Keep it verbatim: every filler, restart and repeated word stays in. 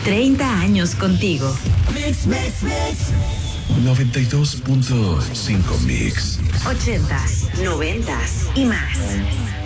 treinta años contigo. Mix, mix, mix. noventa y dos punto cinco Mix. ochentas, noventas y más.